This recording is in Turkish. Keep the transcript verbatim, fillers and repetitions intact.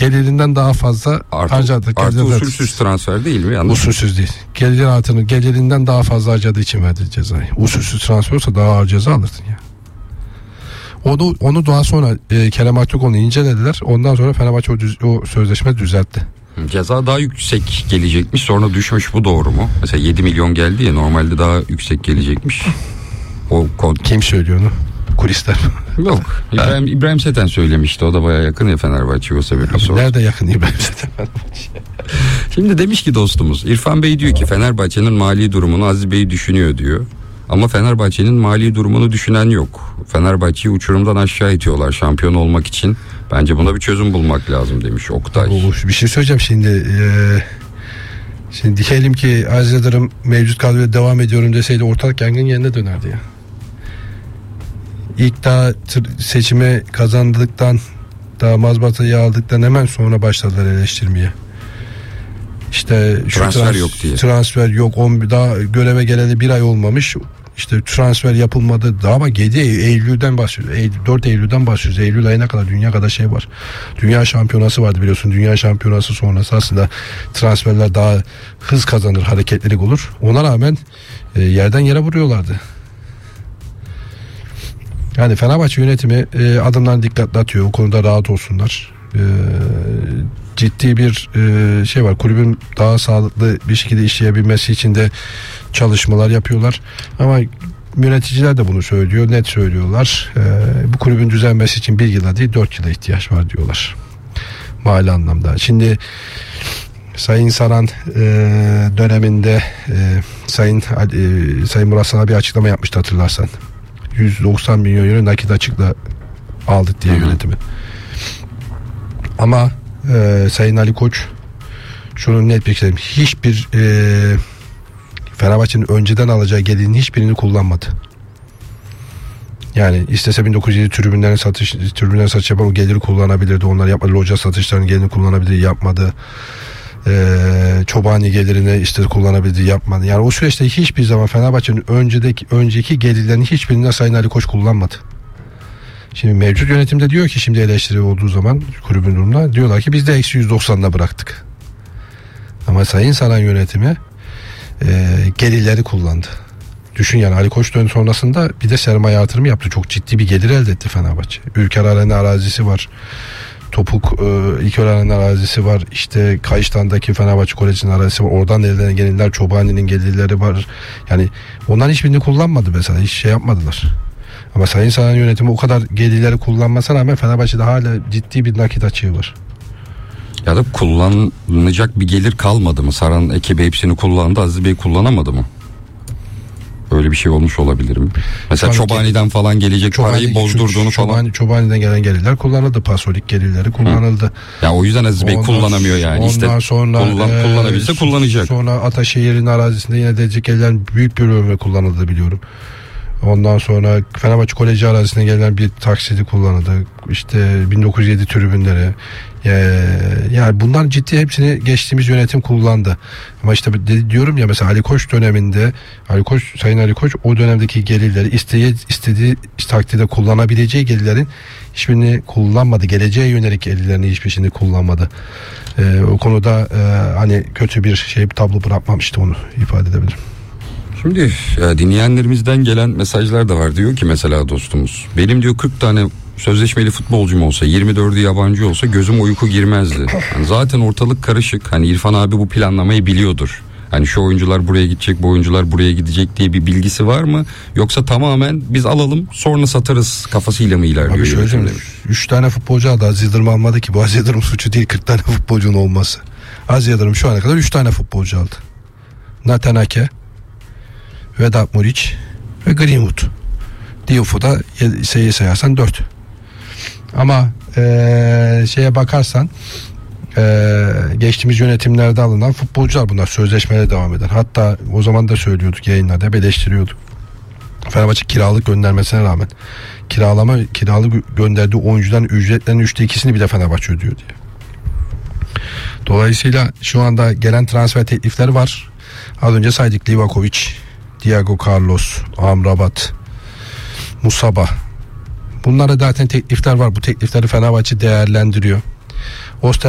gelirinden daha fazla artı, harcadı. Artı usulsüz transfer değil mi? Yanlış usulsüz değil. Gelir artının gelirinden daha fazla harcadığı için verdi cezayı. Usulsüz transfer olsa daha ağır ceza alırdın ya. Onu, onu daha sonra e, Kerem Aktürkoğlu'nu incelediler. Ondan sonra Fenerbahçe o, düz, o sözleşme düzeltti. Ceza daha yüksek gelecekmiş, sonra düşmüş, bu doğru mu? Mesela yedi milyon geldi ya, normalde daha yüksek gelecekmiş. O kod. Kim söylüyor onu? Kulisler. Yok. İbrahim, İbrahim Seten söylemişti. O da bayağı yakın ya Fenerbahçe, o sebeple sordu. Nerede yakın İbrahim Seten Fenerbahçe? Şimdi demiş ki dostumuz, İrfan Bey diyor ki Fenerbahçe'nin mali durumunu Aziz Bey düşünüyor diyor. Ama Fenerbahçe'nin mali durumunu düşünen yok. Fenerbahçe'yi uçurumdan aşağı itiyorlar şampiyon olmak için. Bence buna bir çözüm bulmak lazım demiş Oktay. O, bir şey söyleyeceğim şimdi. Ee, şimdi diyelim ki Aziz Yıldırım mevcut kadroya devam ediyorum deseydi ortalık yangın yerine dönerdi ya. İlk daha seçime kazandıktan, daha mazbatayı aldıktan hemen sonra başladılar eleştirmeye. İşte şu transfer trans, yok diye. Transfer yok. on, daha göreve geleli bir ay olmamış. İşte transfer yapılmadı. Daha ama yedi Eylül'den bahsediyoruz. Eylül, dört Eylül'den bahsediyoruz. Eylül ayına kadar dünya kadar şey var. Dünya şampiyonası vardı biliyorsun. Dünya şampiyonası sonrası aslında transferler daha hız kazanır, hareketlilik olur. Ona rağmen e, yerden yere vuruyorlardı. Yani Fenerbahçe yönetimi e, adımlarını dikkatli atıyor. O konuda rahat olsunlar. E, ciddi bir e, şey var. Kulübün daha sağlıklı bir şekilde işleyebilmesi için de çalışmalar yapıyorlar. Ama yöneticiler de bunu söylüyor. Net söylüyorlar. E, bu kulübün düzelmesi için bir yıla değil dört yıla ihtiyaç var diyorlar. Mali anlamda. Şimdi Sayın Saran e, döneminde e, Sayın e, Sayın Murat Saran bir açıklama yapmıştı hatırlarsan. yüz doksan milyon euro nakit açıkla aldık diye yönetimi. Ama e, Sayın Ali Koç şunu net bir şey, hiçbir e, Fenerbahçe'nin önceden alacağı gelirinin hiçbirini kullanmadı. Yani istese bin dokuz yüz yedi tribünlerin satış tribünlerin satış yapan o geliri kullanabilirdi. Onlar yapmadı. Loca satışlarının gelirini kullanabilirdi, yapmadı. Ee, Çobani gelirini işte kullanabildi, yapmadı. Yani o süreçte hiçbir zaman Fenerbahçe'nin öncedeki önceki gelirlerini hiçbirinden Sayın Ali Koç kullanmadı. Şimdi mevcut yönetimde diyor ki, şimdi eleştiri olduğu zaman kulübün durumuna diyorlar ki biz de eksi yüz doksanla bıraktık. Ama Sayın Saran yönetimi e, gelirleri kullandı. Düşün yani, Ali Koç dönemi sonrasında bir de sermaye artırımı yaptı. Çok ciddi bir gelir elde etti Fenerbahçe. Ülker Arena arazisi var. Topuk e, İlker Arena arazisi var. İşte Kayıştan'daki Fenerbahçe Koleji'nin arazisi var. Oradan elde edilen gelirler, Çobani'nin gelirleri var. Yani onların hiçbirini kullanmadı mesela. Hiç şey yapmadılar. Ama Sayın Saran yönetimi o kadar gelirleri kullanmasına rağmen Fenerbahçe'de hala ciddi bir nakit açığı var. Ya da kullanılacak bir gelir kalmadı mı? Saran ekibi hepsini kullandı, Aziz Bey kullanamadı mı? Öyle bir şey olmuş olabilir mi? Mesela Çobani, Çobani'den falan gelecek Çobani, parayı bozdurduğunu Çobani, falan. Çobani'den gelen gelirler kullanıldı. Pasolik gelirleri kullanıldı. Hı. Ya o yüzden Aziz Bey ondan, kullanamıyor yani. Ondan İşte sonra kullan, e, kullanabilse kullanacak. Sonra Ataşehir'in arazisinde yine de gelen büyük bir bölümü kullanıldı biliyorum. Ondan sonra Fenerbahçe Koleji arazisine gelen bir taksidi kullanıldı. İşte bin dokuz yüz yedi tribünleri. Yani bunlar ciddi, hepsini geçtiğimiz yönetim kullandı. Ama işte diyorum ya, mesela Ali Koç döneminde Ali Koç, Sayın Ali Koç o dönemdeki gelirleri istediği, istediği takdirde kullanabileceği gelirlerin hiçbirini kullanmadı. Geleceğe yönelik gelirlerini hiçbirini kullanmadı. Ee, o konuda e, hani kötü bir şey, bir tablo bırakmamıştı, onu ifade edebilirim. Şimdi ya, dinleyenlerimizden gelen mesajlar da var. Diyor ki mesela dostumuz, benim diyor kırk tane sözleşmeli futbolcum olsa, yirmi dördü yabancı olsa gözüm uyku girmezdi. Yani zaten ortalık karışık. Hani İrfan abi bu planlamayı biliyordur. Hani şu oyuncular buraya gidecek, bu oyuncular buraya gidecek diye bir bilgisi var mı? Yoksa tamamen biz alalım sonra satarız kafasıyla mı ilerliyor? Abi şöyle söyleyeyim, üç tane futbolcu aldı. Aziz Yıldırım almadı ki. Bu Aziz Yıldırım suçu değil kırk tane futbolcunun olması. Aziz Yıldırım şu ana kadar üç tane futbolcu aldı. Nathan Ake, Vedat Muriç ve Greenwood. Diouf'u da sayı sayarsan dört. Ama ee, şeye bakarsan ee, geçtiğimiz yönetimlerde alınan futbolcular bunlar, sözleşmeye devam eden. Hatta o zaman da söylüyorduk, yayınlarda hep eleştiriyorduk. Fenerbahçe kiralık göndermesine rağmen kiralama kiralık gönderdiği oyuncuların ücretlerinin üçte ikisini bile Fenerbahçe ödüyor diye. Dolayısıyla şu anda gelen transfer teklifleri var. Az önce saydık, Livakovic, Diego Carlos, Amrabat, Musaba. Bunlara zaten teklifler var. Bu teklifleri Fenerbahçe değerlendiriyor.